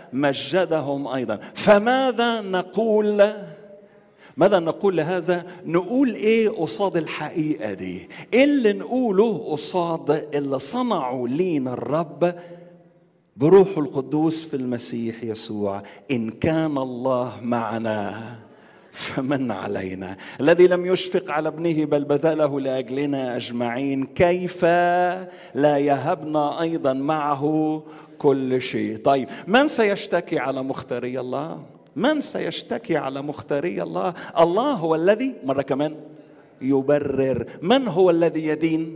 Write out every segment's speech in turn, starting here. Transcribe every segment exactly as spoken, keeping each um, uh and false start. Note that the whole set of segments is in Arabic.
مجدهم أيضا. فماذا نقول؟ ماذا نقول لهذا؟ نقول ايه قصاد الحقيقة دي؟ ايه اللي نقوله قصاد اللي صنعوا لينا الرب بروح القدوس في المسيح يسوع؟ إن كان الله معنا فمن علينا. الذي لم يشفق على ابنه بل بذله لأجلنا أجمعين، كيف لا يهبنا أيضا معه كل شيء؟ طيب، من سيشتكي على مختاري الله؟ من سيشتكي على مختاري الله؟ الله هو الذي، مرة كمان، يبرر. من هو الذي يدين؟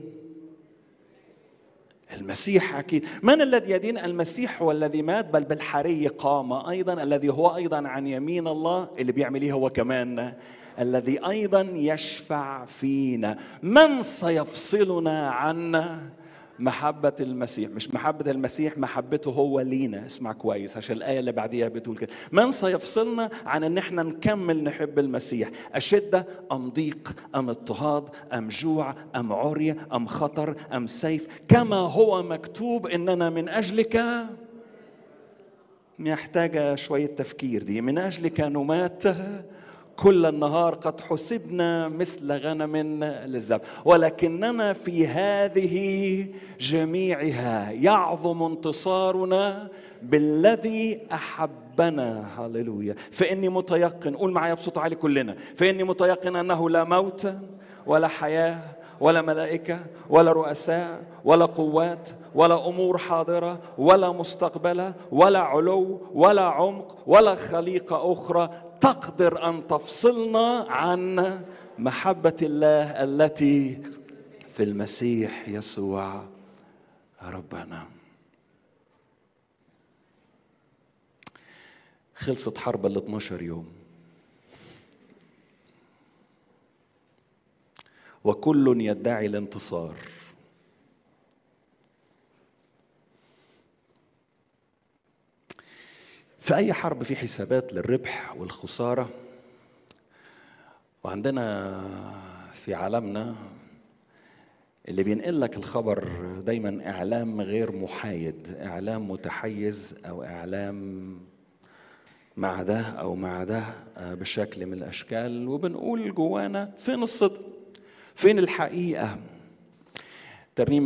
المسيح أكيد. من الذي يدين؟ المسيح هو الذي مات بل بالحري قام أيضا، الذي هو أيضا عن يمين الله، اللي بيعمل إيه هو كمان؟ الذي أيضا يشفع فينا. من سيفصلنا عن محبة المسيح؟ مش محبة المسيح، محبته هو لينا. اسمع كويس عشان الآية اللي بعديها بتقول كده: من سيفصلنا عن ان احنا نكمل نحب المسيح؟ أشدة أم ضيق أم اضطهاد أم جوع أم عري أم خطر أم سيف؟ كما هو مكتوب إننا من أجلك. محتاجة شوية تفكير دي. من أجلك نمات كل النهار، قد حسبنا مثل غنم للذبح، ولكننا في هذه جميعها يعظم انتصارنا بالذي أحبنا. هللويا. فإني متيقن، قول معايا بصوت عالي كلنا: فإني متيقن أنه لا موت ولا حياة ولا ملائكة ولا رؤساء ولا قوات ولا أمور حاضرة ولا مستقبلة ولا علو ولا عمق ولا خليقة أخرى تقدر أن تفصلنا عن محبة الله التي في المسيح يسوع ربنا. خلصت حرب ال اثناشر يوم، وكل يدعي الانتصار. في أي حرب في حسابات للربح والخسارة، وعندنا في عالمنا اللي بينقل لك الخبر دايما إعلام غير محايد، إعلام متحيز أو إعلام مع ده أو مع ده بشكل من الأشكال، وبنقول جوانا: فين الصدق؟ فين الحقيقة؟ الترنيمة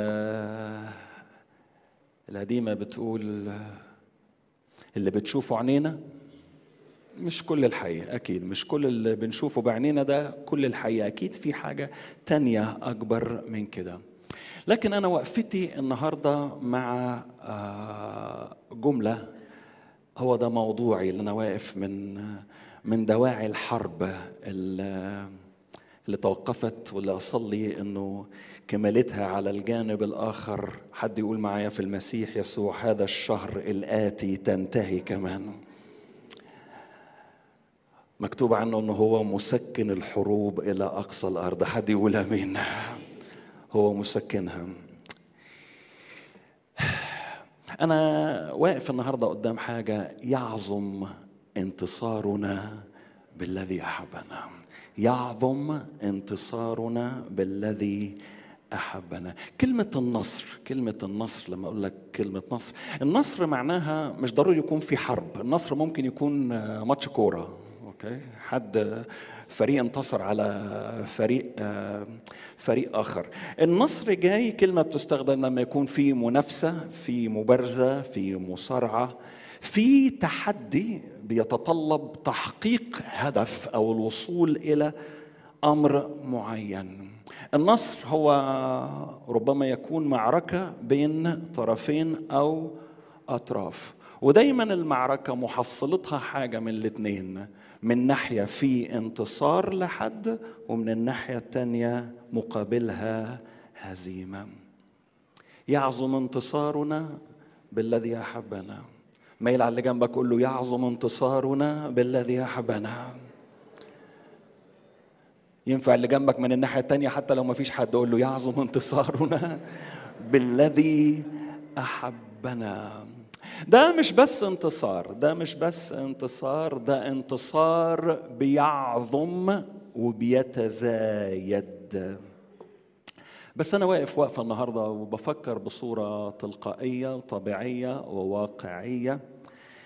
القديمة بتقول: اللي بتشوفه عينينا مش كل الحقيقة. أكيد مش كل اللي بنشوفه بعينينا ده كل الحقيقة، أكيد في حاجة تانية أكبر من كده. لكن أنا وقفتي النهاردة مع جملة، هو ده موضوعي اللي أنا واقف من من دواعي الحرب اللي اللي توقفت، واللي أصلي أنه كمالتها على الجانب الآخر. حد يقول معايا: في المسيح يسوع هذا الشهر الآتي تنتهي كمان. مكتوب عنه أنه هو مسكن الحروب إلى أقصى الأرض. حد يقول آمين. هو مسكنها. أنا واقف النهاردة قدام حاجة: يعظم انتصارنا بالذي أحبنا. يعظم انتصارنا بالذي أحبنا. كلمة النصر، كلمة النصر، لما أقول لك كلمة نصر، النصر معناها مش ضروري يكون في حرب. النصر ممكن يكون ماتش كورة، أوكي، حد فريق انتصر على فريق فريق آخر. النصر جاي كلمة بتستخدم لما يكون في منافسة، في مبارزة، في مصارعة، في تحدي بيتطلب تحقيق هدف أو الوصول إلى أمر معين. النصر هو ربما يكون معركة بين طرفين أو أطراف، ودايما المعركة محصلتها حاجة من الاثنين: من ناحية في انتصار لحد، ومن الناحية التانية مقابلها هزيمة. يعظم انتصارنا بالذي أحبنا. ميل على اللي جنبك قول له: يعظم انتصارنا بالذي أحبنا. ينفع اللي جنبك من الناحية التانية حتى لو ما فيش حد، قول له: يعظم انتصارنا بالذي أحبنا. ده مش بس انتصار، ده مش بس انتصار، ده انتصار بيعظم وبيتزايد. بس أنا واقف وقفة النهاردة وبفكر بصورة تلقائية وطبيعية وواقعية.